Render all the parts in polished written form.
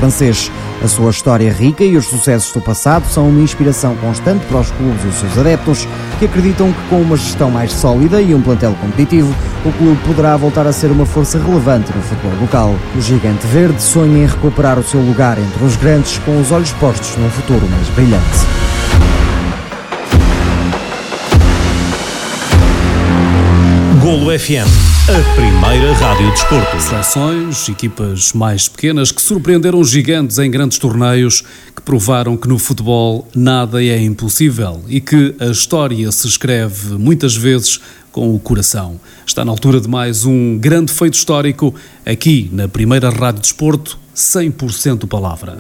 francês. A sua história rica e os sucessos do passado são uma inspiração constante para os clubes e os seus adeptos, que acreditam que com uma gestão mais sólida e um plantel competitivo, o clube poderá voltar a ser uma força relevante no futebol local. O Gigante Verde sonha em recuperar o seu lugar entre os grandes, com os olhos postos num futuro mais brilhante. Golo FM, a primeira rádio desporto. Seleções, equipas mais pequenas que surpreenderam os gigantes em grandes torneios, que provaram que no futebol nada é impossível e que a história se escreve muitas vezes com o coração. Está na altura de mais um grande feito histórico aqui na primeira rádio desporto, 100% palavra.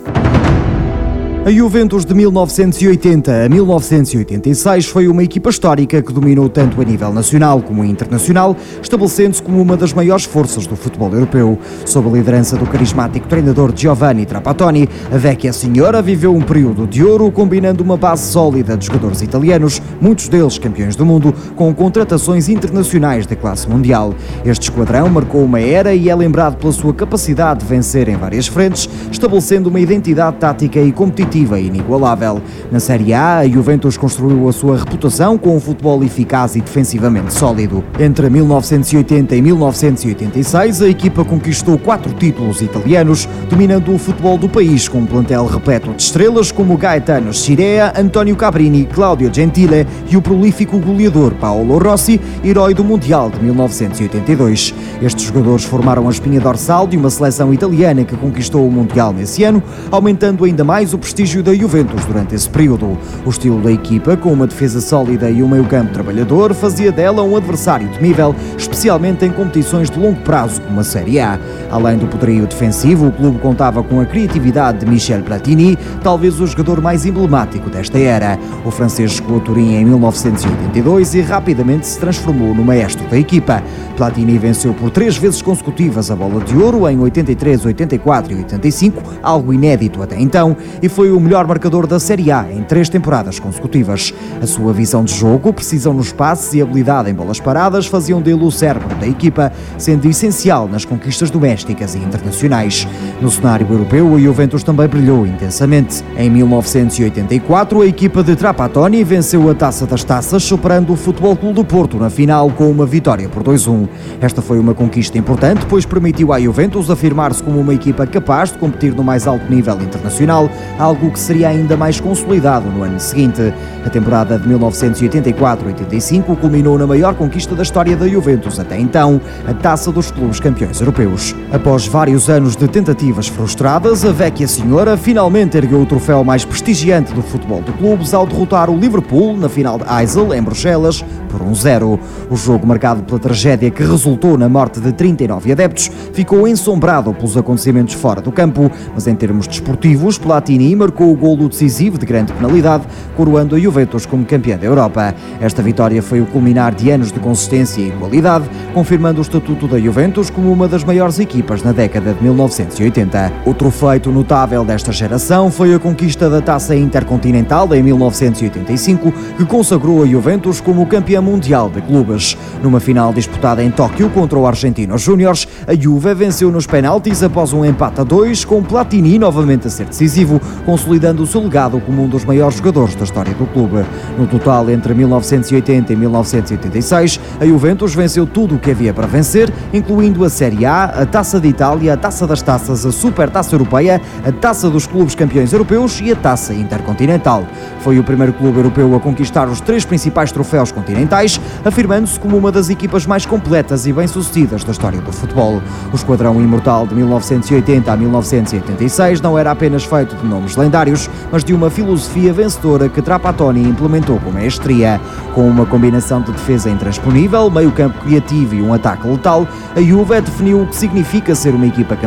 A Juventus de 1980 a 1986 foi uma equipa histórica que dominou tanto a nível nacional como internacional, estabelecendo-se como uma das maiores forças do futebol europeu. Sob a liderança do carismático treinador Giovanni Trapattoni, a Vecchia Signora viveu um período de ouro, combinando uma base sólida de jogadores italianos, muitos deles campeões do mundo, com contratações internacionais de classe mundial. Este esquadrão marcou uma era e é lembrado pela sua capacidade de vencer em várias frentes, estabelecendo uma identidade tática e competitiva inigualável. Na Série A, a Juventus construiu a sua reputação com um futebol eficaz e defensivamente sólido. Entre 1980 e 1986, a equipa conquistou 4 títulos italianos, dominando o futebol do país com um plantel repleto de estrelas como Gaetano Scirea, Antonio Cabrini, Claudio Gentile e o prolífico goleador Paolo Rossi, herói do Mundial de 1982. Estes jogadores formaram a espinha dorsal de uma seleção italiana que conquistou o Mundial nesse ano, aumentando ainda mais o prestígio da Juventus durante esse período. O estilo da equipa, com uma defesa sólida e um meio-campo trabalhador, fazia dela um adversário temível, especialmente em competições de longo prazo como a Série A. Além do poderio defensivo, o clube contava com a criatividade de Michel Platini, talvez o jogador mais emblemático desta era. O francês chegou a Turim em 1982 e rapidamente se transformou no maestro da equipa. Platini venceu por 3 vezes consecutivas a Bola de Ouro em 83, 84 e 85, algo inédito até então, e foi o melhor marcador da Série A em 3 temporadas consecutivas. A sua visão de jogo, precisão nos passes e habilidade em bolas paradas faziam dele o cérebro da equipa, sendo essencial nas conquistas domésticas e internacionais. No cenário europeu, a Juventus também brilhou intensamente. Em 1984, a equipa de Trapattoni venceu a Taça das Taças, superando o Futebol Clube do Porto na final com uma vitória por 2-1. Esta foi uma conquista importante, pois permitiu à Juventus afirmar-se como uma equipa capaz de competir no mais alto nível internacional, algo que seria ainda mais consolidado no ano seguinte. A temporada de 1984-85 culminou na maior conquista da história da Juventus até então, a Taça dos Clubes Campeões Europeus. Após vários anos de tentativas frustradas, a Vecchia Signora finalmente ergueu o troféu mais prestigiante do futebol de clubes ao derrotar o Liverpool na final de Heysel, em Bruxelas, por 1-0. O jogo, marcado pela tragédia que resultou na morte de 39 adeptos, ficou ensombrado pelos acontecimentos fora do campo, mas em termos desportivos, Platini marcou o golo decisivo de grande penalidade, coroando a Juventus como campeã da Europa. Esta vitória foi o culminar de anos de consistência e qualidade, confirmando o estatuto da Juventus como uma das maiores equipas na década de 1980. Outro feito notável desta geração foi a conquista da Taça Intercontinental em 1985, que consagrou a Juventus como campeã mundial de clubes. Numa final disputada em Tóquio contra o Argentinos Júniores, a Juve venceu nos penaltis após um empate a 2, com Platini novamente a ser decisivo, consolidando o seu legado como um dos maiores jogadores da história do clube. No total, entre 1980 e 1986, a Juventus venceu tudo o que havia para vencer, incluindo a Série A, a Taça de Itália, a Taça das Taças, a Supertaça Europeia, a Taça dos Clubes Campeões Europeus e a Taça Intercontinental. Foi o primeiro clube europeu a conquistar os 3 principais troféus continentais, afirmando-se como uma das equipas mais completas e bem-sucedidas da história do futebol. O esquadrão imortal de 1980 a 1986 não era apenas feito de nomes lendários, mas de uma filosofia vencedora que Trapattoni implementou com maestria. Com uma combinação de defesa intransponível, meio-campo criativo e um ataque letal, a Juve definiu o que significa ser uma equipa campeã